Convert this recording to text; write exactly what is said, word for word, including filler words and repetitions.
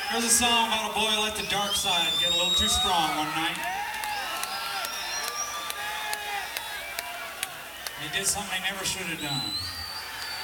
Here's a song about a boy who let the dark side get a little too strong one night. He did something he never should have done.